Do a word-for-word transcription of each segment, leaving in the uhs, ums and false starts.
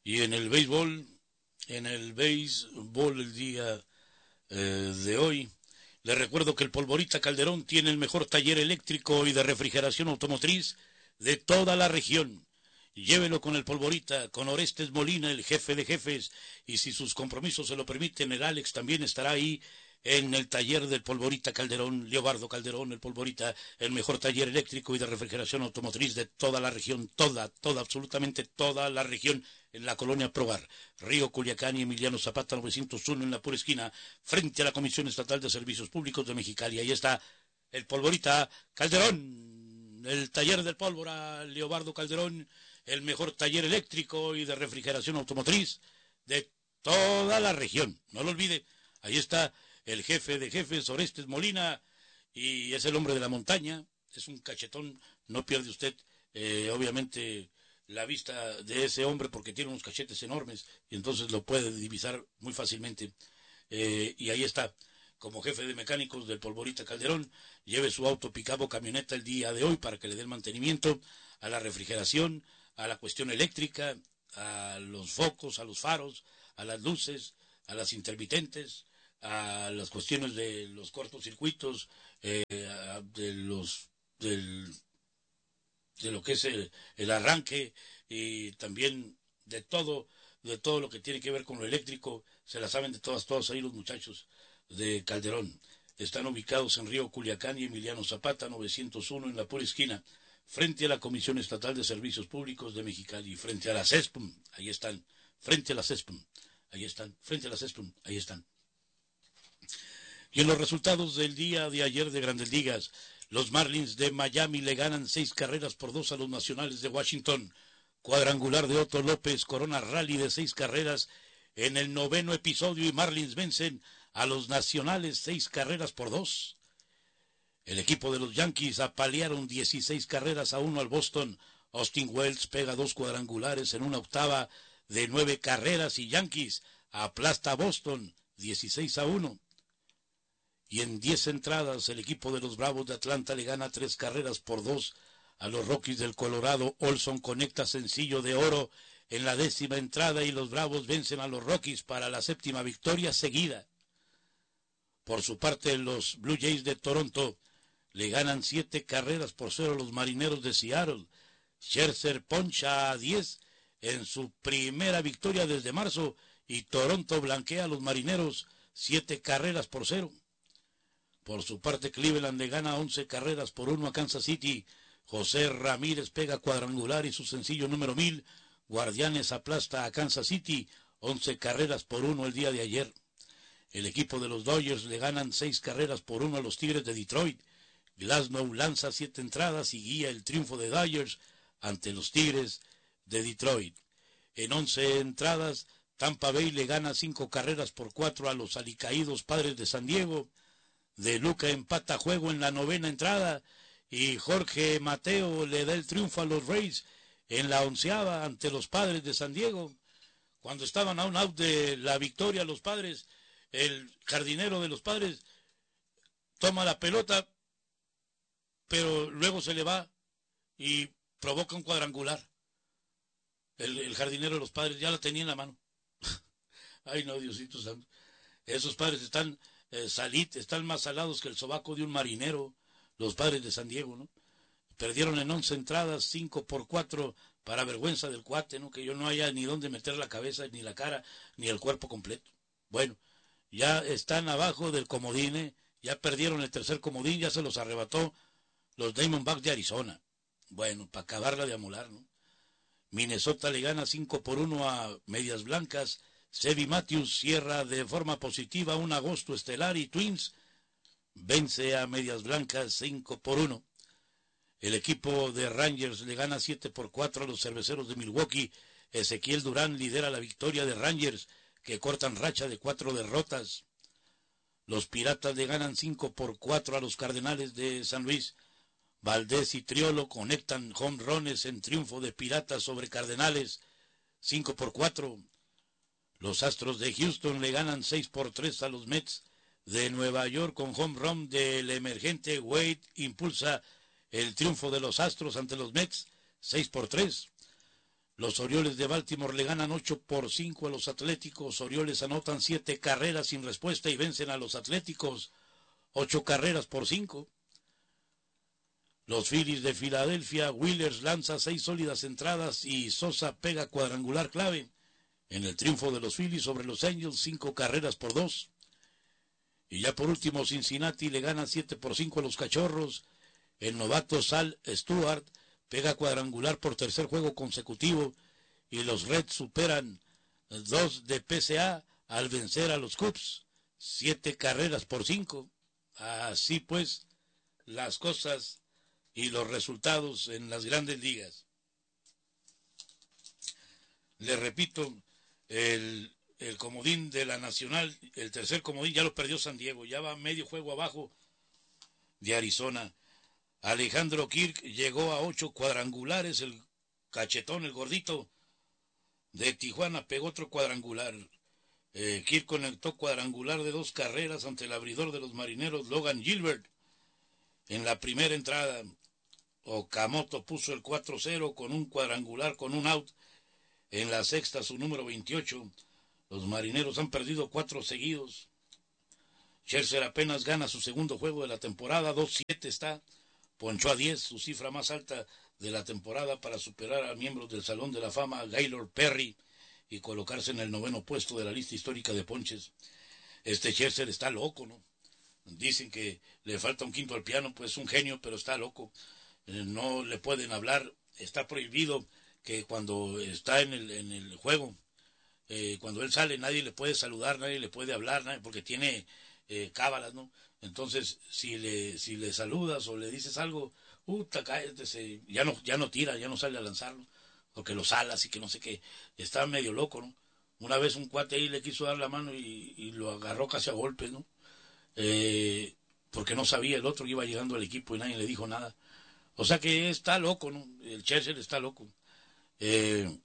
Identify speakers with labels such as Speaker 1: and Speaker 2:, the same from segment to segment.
Speaker 1: Y en el béisbol, en el béisbol el día eh, de hoy, les recuerdo que el Polvorita Calderón tiene el mejor taller eléctrico y de refrigeración automotriz de toda la región. Llévelo con el Polvorita, con Orestes Molina, el jefe de jefes, y si sus compromisos se lo permiten, el Alex también estará ahí en el taller del Polvorita Calderón, Leobardo Calderón, el Polvorita, el mejor taller eléctrico y de refrigeración automotriz de toda la región, toda, toda, absolutamente toda la región, en la colonia Progar, Río Culiacán y Emiliano Zapata novecientos uno en la pura esquina, frente a la Comisión Estatal de Servicios Públicos de Mexicali. Ahí está el Polvorita Calderón, el taller del Pólvora, Leobardo Calderón, el mejor taller eléctrico y de refrigeración automotriz de toda la región. No lo olvide, ahí está el jefe de jefes, Orestes Molina, y es el hombre de la montaña, es un cachetón, no pierde usted, eh, obviamente, la vista de ese hombre porque tiene unos cachetes enormes y entonces lo puede divisar muy fácilmente. Eh, y ahí está, como jefe de mecánicos del Polvorita Calderón, lleve su auto, pickup o camioneta el día de hoy para que le dé el mantenimiento a la refrigeración, a la cuestión eléctrica, a los focos, a los faros, a las luces, a las intermitentes, a las cuestiones de los cortocircuitos, eh, de los del, de lo que es el, el arranque y también de todo, de todo lo que tiene que ver con lo eléctrico, se la saben de todas, todas ahí los muchachos de Calderón. Están ubicados en Río Culiacán y Emiliano Zapata novecientos uno en la pura esquina, frente a la Comisión Estatal de Servicios Públicos de Mexicali, frente a la CESPUM, ahí están, frente a la CESPUM, ahí están, frente a la CESPUM, ahí están. Y en los resultados del día de ayer de Grandes Ligas, los Marlins de Miami le ganan seis carreras por dos a los Nacionales de Washington. Cuadrangular de Otto López, corona rally de seis carreras en el noveno episodio y Marlins vencen a los Nacionales seis carreras por dos. El equipo de los Yankees apalearon dieciséis carreras a uno al Boston. Austin Wells pega dos cuadrangulares en una octava de nueve carreras y Yankees aplasta a Boston dieciséis a uno. Y en diez entradas el equipo de los Bravos de Atlanta le gana tres carreras por dos a los Rockies del Colorado. Olson conecta sencillo de oro en la décima entrada y los Bravos vencen a los Rockies para la séptima victoria seguida. Por su parte, los Blue Jays de Toronto le ganan siete carreras por cero a los Marineros de Seattle. Scherzer poncha a diez en su primera victoria desde marzo y Toronto blanquea a los Marineros siete carreras por cero. Por su parte, Cleveland le gana once carreras por uno a Kansas City. José Ramírez pega cuadrangular y su sencillo número mil. Guardianes aplasta a Kansas City once carreras por uno el día de ayer. El equipo de los Dodgers le ganan seis carreras por uno a los Tigres de Detroit. Glasnow lanza siete entradas y guía el triunfo de Dodgers ante los Tigres de Detroit. En once entradas, Tampa Bay le gana cinco carreras por cuatro a los alicaídos Padres de San Diego. De Luca empata juego en la novena entrada y Jorge Mateo le da el triunfo a los Rays en la onceava ante los Padres de San Diego. Cuando estaban a un out de la victoria los Padres, el jardinero de los Padres toma la pelota, pero luego se le va y provoca un cuadrangular. El, el jardinero de los Padres ya la tenía en la mano. Ay, no, Diosito santo. Esos Padres están eh, salit, están más salados que el sobaco de un marinero, los Padres de San Diego, ¿no? Perdieron en once entradas, cinco por cuatro, para vergüenza del cuate, ¿no? Que yo no haya ni dónde meter la cabeza, ni la cara, ni el cuerpo completo. Bueno, ya están abajo del comodín, ¿eh? Ya perdieron el tercer comodín, ya se los arrebató los Diamondbacks de Arizona. Bueno, para acabarla de amolar, ¿no? Minnesota le gana cinco por uno a Medias Blancas. Seby Matthews cierra de forma positiva un agosto estelar y Twins vence a Medias Blancas cinco por uno. El equipo de Rangers le gana siete por cuatro a los Cerveceros de Milwaukee. Ezequiel Durán lidera la victoria de Rangers, que cortan racha de cuatro derrotas. Los Piratas le ganan cinco por cuatro a los Cardenales de San Luis. Valdés y Triolo conectan home runs en triunfo de Piratas sobre Cardenales, cinco por cuatro. Los Astros de Houston le ganan seis por tres a los Mets de Nueva York con home run del emergente Wade impulsa el triunfo de los Astros ante los Mets, seis por tres. Los Orioles de Baltimore le ganan ocho por cinco a los Atléticos. Orioles anotan siete carreras sin respuesta y vencen a los Atléticos ocho carreras por cinco. Los Phillies de Filadelfia, Wheelers lanza seis sólidas entradas y Sosa pega cuadrangular clave en el triunfo de los Phillies sobre los Angels, cinco carreras por dos. Y ya por último, Cincinnati le gana siete por cinco a los Cachorros. El novato Sal Stewart pega cuadrangular por tercer juego consecutivo y los Reds superan dos de P C A al vencer a los Cubs, siete carreras por cinco. Así pues, las cosas y los resultados en las grandes ligas. Le repito, el, el comodín de la Nacional, el tercer comodín ya lo perdió San Diego, ya va medio juego abajo de Arizona. Alejandro Kirk llegó a ocho cuadrangulares, el cachetón, el gordito de Tijuana pegó otro cuadrangular. Eh, Kirk conectó cuadrangular de dos carreras ante el abridor de los Marineros, Logan Gilbert, en la primera entrada. Okamoto puso el cuatro cero con un cuadrangular con un out. En la sexta, su número veintiocho. Los Marineros han perdido cuatro seguidos. Scherzer apenas gana su segundo juego de la temporada, dos siete está. Ponchó a diez, su cifra más alta de la temporada para superar a miembros del Salón de la Fama, Gaylord Perry, y colocarse en el noveno puesto de la lista histórica de ponches. Este Scherzer está loco, ¿no? Dicen que le falta un quinto al piano, pues es un genio, pero está loco. No le pueden hablar, está prohibido que cuando está en el, en el juego, eh, cuando él sale, nadie le puede saludar, nadie le puede hablar, nadie, porque tiene eh, cábalas, ¿no? Entonces, si le si le saludas o le dices algo, puta, cállate, se, ya no ya no tira, ya no sale a lanzarlo, porque lo salas y que no sé qué, está medio loco, ¿no? Una vez un cuate ahí le quiso dar la mano y, y lo agarró casi a golpes, ¿no? Eh, porque no sabía el otro que iba llegando al equipo y nadie le dijo nada. O sea que está loco, ¿no? El Scherzer está loco. Eh,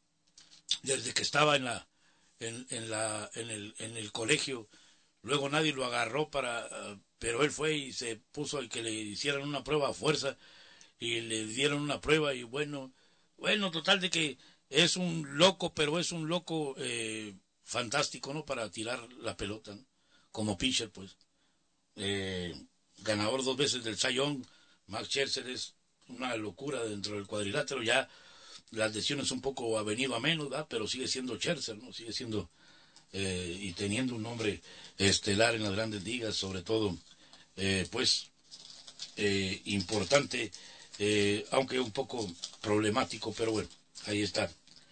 Speaker 1: desde que estaba en la en, en la en el en el colegio, luego nadie lo agarró para uh, pero él fue y se puso a que le hicieran una prueba a fuerza y le dieron una prueba y bueno, bueno, total de que es un loco, pero es un loco eh, fantástico, ¿no? Para tirar la pelota, ¿no? Como pitcher, pues. Eh, ganador dos veces del Cy Young. Max Scherzer es una locura dentro del cuadrilátero, ya las lesiones un poco ha venido a menos, ¿verdad? Pero sigue siendo Scherzer, ¿no? Sigue siendo eh, y teniendo un nombre estelar en las grandes ligas, sobre todo, eh, pues, eh, importante, eh, aunque un poco problemático, pero bueno, ahí está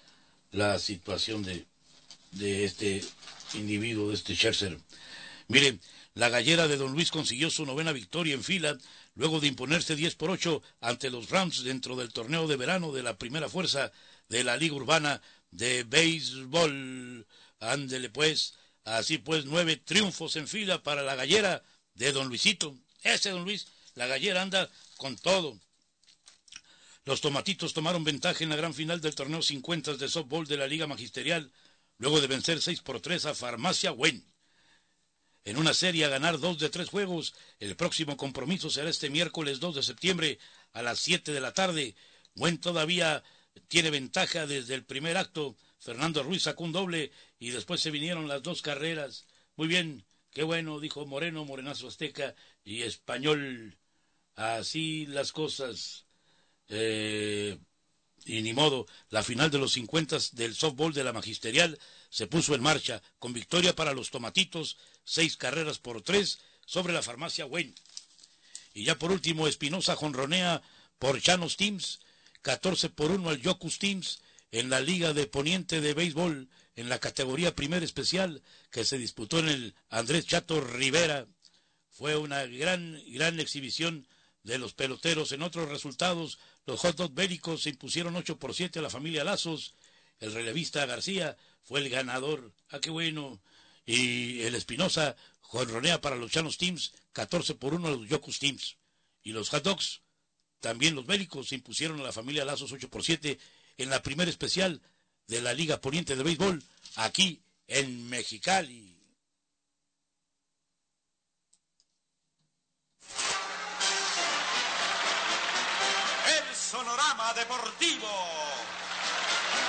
Speaker 1: la situación de, de este individuo, de este Scherzer. Mire, la Gallera de Don Luis consiguió su novena victoria en fila, luego de imponerse diez por ocho ante los Rams dentro del torneo de verano de la primera fuerza de la Liga Urbana de Béisbol. Ándele pues, así pues, nueve triunfos en fila para la Gallera de Don Luisito. Ese Don Luis, la Gallera anda con todo. Los Tomatitos tomaron ventaja en la gran final del torneo cincuenta de softball de la Liga Magisterial, luego de vencer seis por tres a Farmacia Wayne. En una serie a ganar dos de tres juegos, el próximo compromiso será este miércoles dos de septiembre a las siete de la tarde. Wayne todavía tiene ventaja desde el primer acto. Fernando Ruiz sacó un doble y después se vinieron las dos carreras. Muy bien, qué bueno, dijo Moreno, Morenazo Azteca y Español. Así las cosas. Eh, y ni modo, la final de los cincuenta del softball de la Magisterial se puso en marcha, con victoria para los Tomatitos, seis carreras por tres sobre la Farmacia Wayne. Y ya por último, Espinosa jonronea por Chanos Teams, catorce por uno al Yocus Teams, en la Liga de Poniente de Béisbol, en la categoría primer especial, que se disputó en el Andrés Chato Rivera. Fue una gran, gran exhibición de los peloteros. En otros resultados, los Hot Dog Bélicos se impusieron ocho por siete a la familia Lazos. El relevista García fue el ganador. ¡Ah, qué bueno! Y el Espinosa jonronea para los Chanos Teams, catorce por uno a los Yocus Teams. Y los Hot Dogs, también los Bélicos, se impusieron a la familia Lazos ocho por siete en la primera especial de la Liga Poniente de Béisbol, aquí en Mexicali.
Speaker 2: Sonorama Deportivo.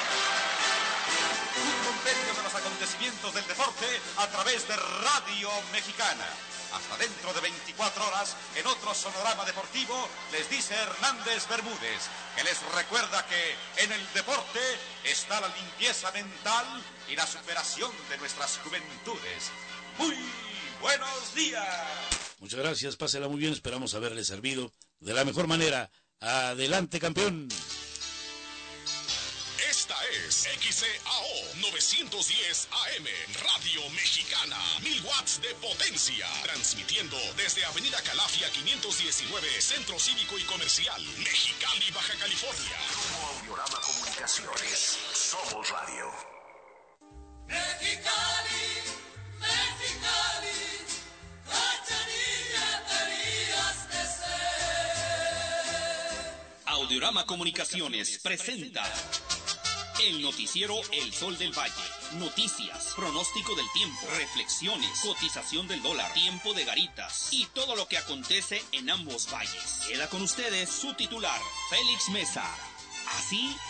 Speaker 2: comentario de los acontecimientos del deporte a través de Radio Mexicana. Hasta dentro de veinticuatro horas, en otro sonorama deportivo, les dice Hernández Bermúdez, que les recuerda que en el deporte está la limpieza mental y la superación de nuestras juventudes. Muy buenos días.
Speaker 1: Muchas gracias, pásela muy bien, esperamos haberle servido de la mejor manera. Adelante, campeón.
Speaker 3: Esta es X C A O novecientos diez A M, Radio Mexicana, mil watts de potencia, transmitiendo desde Avenida Calafia quinientos diecinueve, Centro Cívico y Comercial, Mexicali, Baja California.
Speaker 4: Como Audiorama Comunicaciones, somos radio.
Speaker 5: Mexicali, Mexicali, Cachanilla querías de ser.
Speaker 6: Audiorama Comunicaciones presenta el noticiero El Sol del Valle. Noticias, pronóstico del tiempo, reflexiones, cotización del dólar, tiempo de garitas y todo lo que acontece en ambos valles. Queda con ustedes su titular, Félix Mesa. Así